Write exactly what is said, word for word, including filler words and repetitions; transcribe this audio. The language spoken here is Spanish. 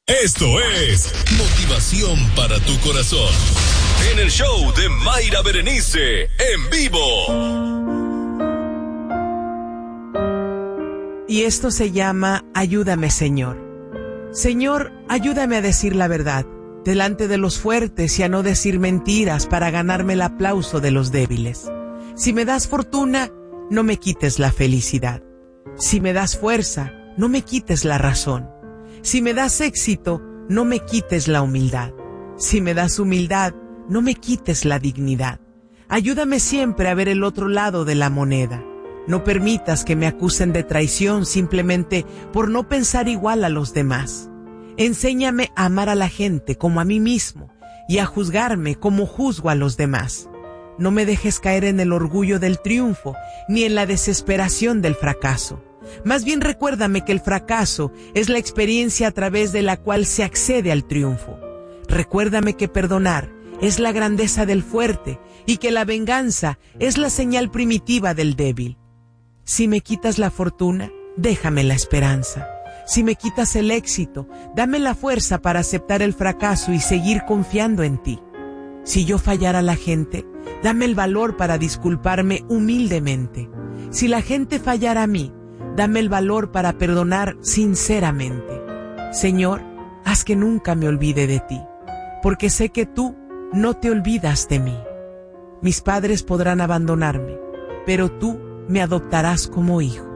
Esto es motivación para tu corazón. En el show de Mayra Berenice, en vivo. Y esto se llama Ayúdame, Señor. Señor, ayúdame a decir la verdad delante de los fuertes y a no decir mentiras para ganarme el aplauso de los débiles. Si me das fortuna, no me quites la felicidad. Si me das fuerza, no me quites la razón. Si me das éxito, no me quites la humildad. Si me das humildad, no me quites la dignidad. Ayúdame siempre a ver el otro lado de la moneda. No permitas que me acusen de traición simplemente por no pensar igual a los demás. Enséñame a amar a la gente como a mí mismo y a juzgarme como juzgo a los demás. No me dejes caer en el orgullo del triunfo ni en la desesperación del fracaso. Más bien recuérdame que el fracaso es la experiencia a través de la cual se accede al triunfo. Recuérdame que perdonar es la grandeza del fuerte y que la venganza es la señal primitiva del débil. Si me quitas la fortuna, déjame la esperanza. Si me quitas el éxito, dame la fuerza para aceptar el fracaso y seguir confiando en ti. Si yo fallara a la gente, dame el valor para disculparme humildemente. Si la gente fallara a mí, dame el valor para perdonar sinceramente. Señor, haz que nunca me olvide de ti, porque sé que tú no te olvidas de mí. Mis padres podrán abandonarme, pero tú me adoptarás como hijo.